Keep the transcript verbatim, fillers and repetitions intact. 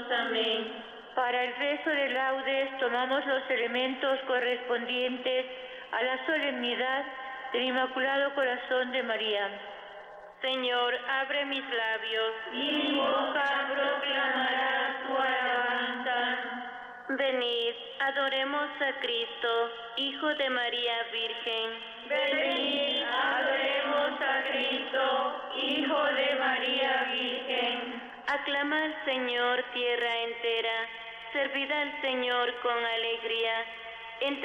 Amén. Para el rezo de laudes tomamos los elementos correspondientes a la solemnidad del Inmaculado Corazón de María. Señor, abre mis labios, y mi boca proclamará tu alabanza. Venid, adoremos a Cristo, Hijo de María Virgen. Venid, adoremos a Cristo, Hijo de María Virgen. Aclama al Señor tierra entera, servid al Señor con alegría. Entre